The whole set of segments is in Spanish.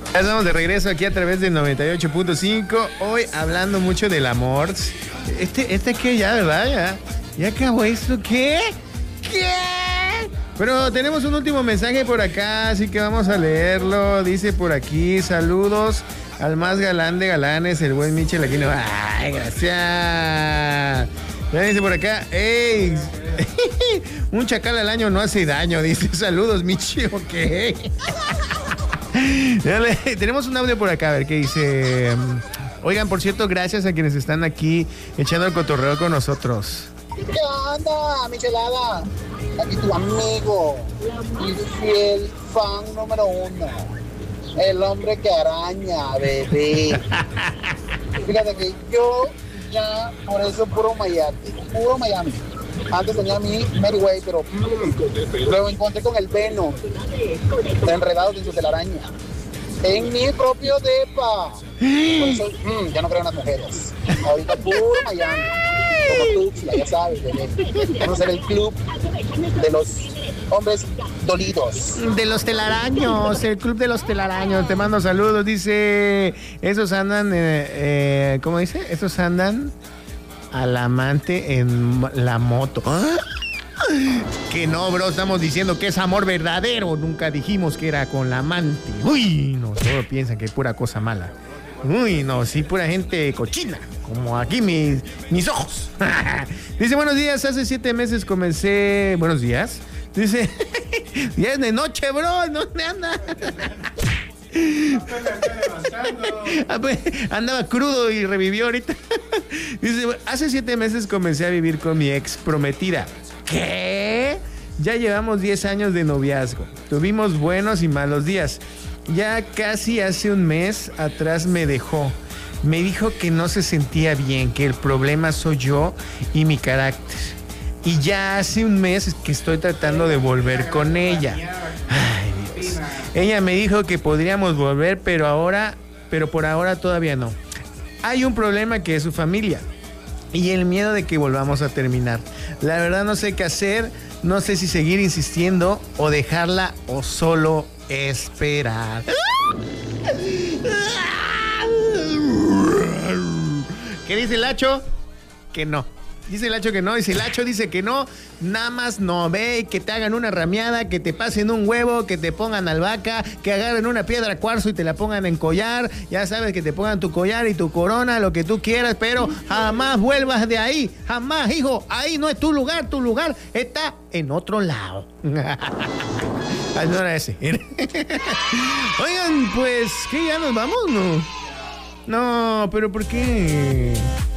Ya estamos de regreso aquí a través del 98.5. Hoy hablando mucho del amor. Este que ya, ¿verdad? ¿Ya acabó esto? ¿Qué? Pero tenemos un último mensaje por acá, así que vamos a leerlo. Dice por aquí, saludos al más galán de galanes, el buen Michel Aquino. Ay, gracias. Ya dice por acá, ¡ey! Un chacal al año no hace daño. Dice, saludos, Michi, ok. Tenemos un audio por acá, a ver qué dice. Oigan, por cierto, gracias a quienes están aquí echando el cotorreo con nosotros. ¿Qué onda, Michelada? Aquí tu amigo y fiel fan número 1. El hombre que araña, bebé. Fíjate que yo ya, por eso puro Miami. Antes tenía mi Mary Way, pero luego encontré con el Veno, enredado en su telaraña. En mi propio depa. Por eso ya no creo en las mujeres. Ahorita puro Miami. Como tú, ya sabes, bebé. Vamos a ser el club de los hombres dolidos. De los telaraños, el club de los telaraños. Te mando saludos. Dice, esos andan, ¿cómo dice? Esos andan al amante en la moto. ¿Ah? Que no, bro, estamos diciendo que es amor verdadero. Nunca dijimos que era con la amante. Uy, no, todos piensan que es pura cosa mala. Uy, no, sí, pura gente cochina. Como aquí mis ojos. Dice, buenos días, hace 7 meses comencé... Buenos días. Dice, ya es de noche, bro, ¿dónde anda? Andaba crudo y revivió ahorita. Dice, hace 7 meses comencé a vivir con mi ex prometida. ¿Qué? Ya llevamos 10 años de noviazgo. Tuvimos buenos y malos días. Ya casi hace un mes atrás me dejó. Me dijo que no se sentía bien, que el problema soy yo y mi carácter. Y ya hace un mes que estoy tratando de volver con ella. Ay, Dios. Ella me dijo que podríamos volver, pero por ahora todavía no. Hay un problema que es su familia y el miedo de que volvamos a terminar. La verdad no sé qué hacer, no sé si seguir insistiendo o dejarla o solo esperar. ¿Qué dice el Lacho? Que no. Dice el Lacho que no, y si el Lacho dice que no, nada más no, ve, que te hagan una rameada, que te pasen un huevo, que te pongan albahaca, que agarren una piedra cuarzo y te la pongan en collar, ya sabes, que te pongan tu collar y tu corona, lo que tú quieras, pero jamás vuelvas de ahí, jamás, hijo, ahí no es tu lugar está en otro lado. Ay, no era ese. Oigan, pues, ¿qué, ya nos vamos, no? No, pero ¿por qué?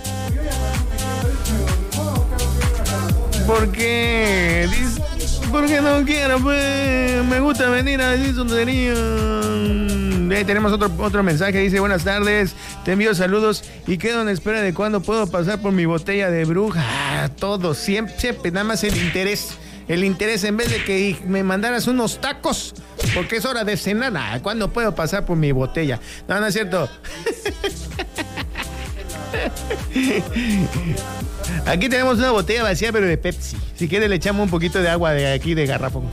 ¿Por qué? Porque no quiero, pues. Me gusta venir a decir tonterías. Ahí tenemos otro mensaje. Dice, buenas tardes, te envío saludos y quedo en espera de cuándo puedo pasar por mi botella de bruja. Todo, siempre, nada más el interés. El interés, en vez de que me mandaras unos tacos, porque es hora de cenar. ¿Cuándo puedo pasar por mi botella? No, no es cierto. Aquí tenemos una botella vacía, pero de Pepsi. Si quiere le echamos un poquito de agua de aquí de garrafón.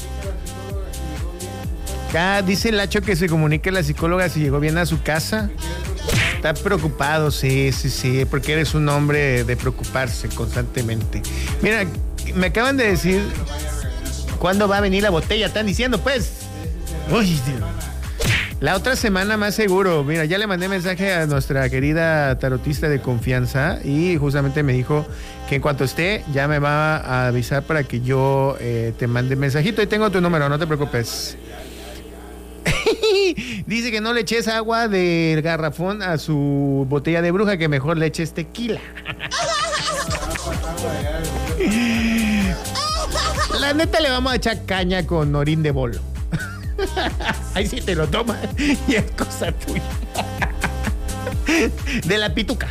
Acá dice Lacho que se comunique la psicóloga si llegó bien a su casa. Está preocupado, sí, porque eres un hombre de preocuparse constantemente. Mira, me acaban de decir cuándo va a venir la botella. Están diciendo, pues. Uy, Dios. La otra semana más seguro. Mira, ya le mandé mensaje a nuestra querida tarotista de confianza y justamente me dijo que en cuanto esté ya me va a avisar para que yo te mande mensajito. Y tengo tu número, no te preocupes. Dice que no le eches agua del garrafón a su botella de bruja, que mejor le eches tequila. La neta le vamos a echar caña con orín de bolo. Ahí sí te lo tomas y es cosa tuya. De la pituca.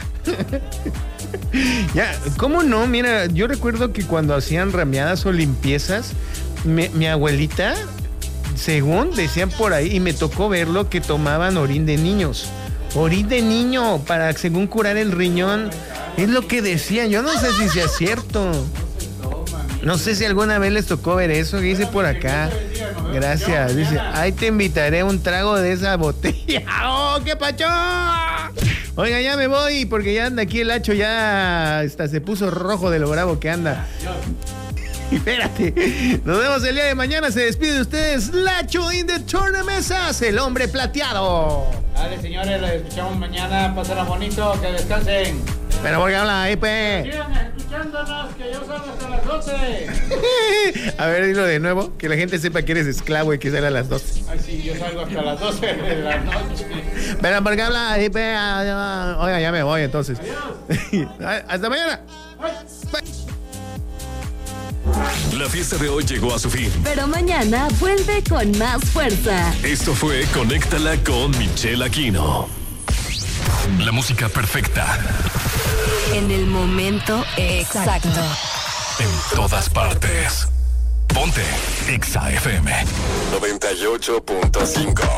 Ya, ¿cómo no? Mira, yo recuerdo que cuando hacían rameadas o limpiezas, mi abuelita, según decían por ahí, y me tocó verlo, que tomaban orín de niños. Orín de niño para, según, curar el riñón. Es lo que decían. Yo no sé si sea cierto. No sé si alguna vez les tocó ver eso. ¿Qué dice por acá? Gracias. Dice, ahí te invitaré un trago de esa botella. ¡Oh, qué pacho! Oiga, ya me voy porque ya anda aquí el Hacho, ya hasta se puso rojo de lo bravo que anda. Espérate. Nos vemos el día de mañana. Se despide de ustedes Lacho in the Tornamesas, el hombre plateado. Dale, señores, los escuchamos mañana. Pásenla bonito, que descansen. Pero porque habla ahí, pues. Sigan escuchándonos, que yo salgo hasta las 12. A ver, dilo de nuevo, que la gente sepa que eres esclavo y que sale a las 12. Ay, sí, yo salgo hasta las 12 de la noche. Pero porque habla ahí, pues. Oiga, ya me voy entonces. Adiós. Hasta mañana. Bye. La fiesta de hoy llegó a su fin. Pero mañana vuelve con más fuerza. Esto fue Conéctala con Michelle Aquino. La música perfecta. En el momento exacto. En todas partes. Ponte Exa FM 98.5.